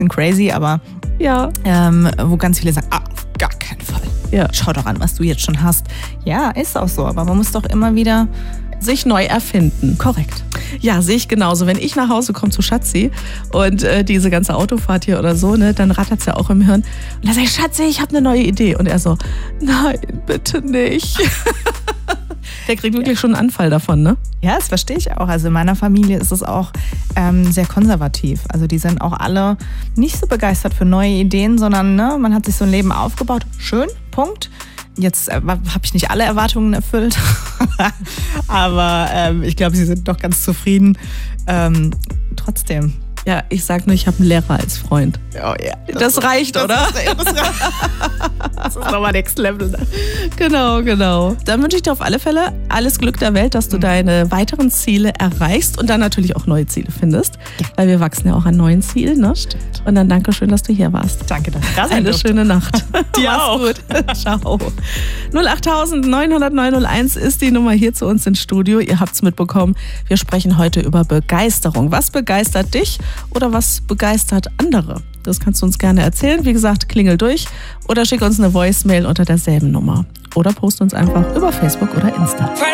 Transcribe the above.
bisschen crazy, aber Ja. Wo ganz viele sagen, auf gar keinen Fall. Ja. Schau doch an, was du jetzt schon hast. Ja, ist auch so, aber man muss doch immer wieder... Sich neu erfinden. Korrekt. Ja, sehe ich genauso. Wenn ich nach Hause komme zu Schatzi und diese ganze Autofahrt hier oder so, ne, dann rattert es ja auch im Hirn. Und dann sage ich, Schatzi, ich habe eine neue Idee. Und er so, nein, bitte nicht. Der kriegt wirklich schon einen Anfall davon, ne? Ja, das verstehe ich auch. Also in meiner Familie ist es auch sehr konservativ. Also die sind auch alle nicht so begeistert für neue Ideen, sondern ne, man hat sich so ein Leben aufgebaut. Schön, Punkt. Jetzt habe ich nicht alle Erwartungen erfüllt, aber ich glaube, sie sind doch ganz zufrieden. Trotzdem. Ja, ich sag nur, ich habe einen Lehrer als Freund. Oh, ja. Das reicht, oder? Das ist nochmal Next Level. Ne? Genau. Dann wünsche ich dir auf alle Fälle alles Glück der Welt, dass du deine weiteren Ziele erreichst und dann natürlich auch neue Ziele findest. Ja. Weil wir wachsen ja auch an neuen Zielen, ne? Stimmt. Und dann danke schön, dass du hier warst. Danke, dass du da sein Eine durfte. schöne Nacht. Dir auch. Gut. Ciao. 08000 900 901 ist die Nummer hier zu uns ins Studio. Ihr habt's mitbekommen. Wir sprechen heute über Begeisterung. Was begeistert dich oder was begeistert andere? Das kannst du uns gerne erzählen. Wie gesagt, klingel durch oder schick uns eine Voicemail unter derselben Nummer. Oder post uns einfach über Facebook oder Insta.